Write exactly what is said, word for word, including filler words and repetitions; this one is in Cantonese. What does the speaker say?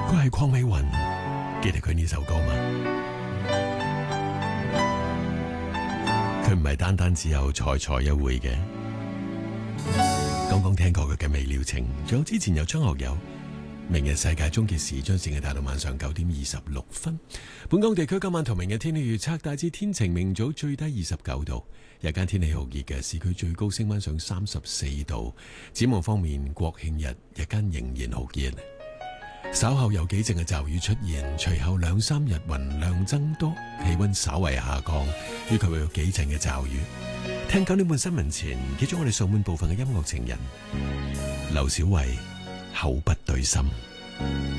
佢係鄺美雲，記得佢呢首歌嗎？佢唔係單單只有才才一會嘅。剛剛聽過佢嘅《未了情》，仲有之前有張學友《明日世界終結時》，將時間帶到晚上九點二十六分。本港地區今晚同明日天氣預測大致天晴，明早最低二十九度，日間天氣酷熱嘅，市區最高升溫上三十四度。展望方面，國慶日日間仍然酷熱，稍後有幾陣嘅驟雨出現，隨後兩三日雲量增多，氣溫稍為下降，以及會有幾陣嘅驟雨。聽九點半新聞前，記住我哋上半部分嘅音樂情人劉小慧口不對心。